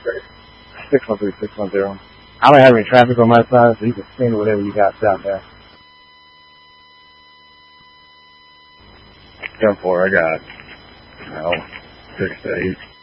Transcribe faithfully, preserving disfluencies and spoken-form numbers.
six one three, six one zero. I don't have any traffic on my side, so you can send whatever you got out there. ten four, I got, you know, six to eight.